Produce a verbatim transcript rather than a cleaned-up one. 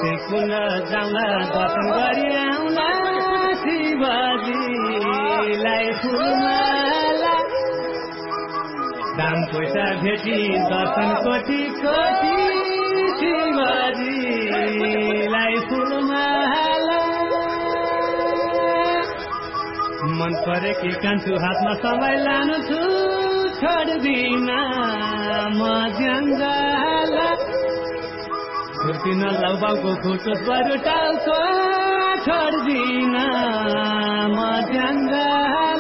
कुन जाउँला दर्शन गरी आउँला शिवजीलाई फुलमाला दाम पैसा भेटी दर्शन कोटी कोटी शिवजीलाई फुलमाला मन परे कि कान्छु हातमा सबै लानु छु छोड्दिन म ज्याङ्गाला खुर्पिन लौबाउको खुट्टो बरु टाउको छोड्दिन म ज्याङ्गाला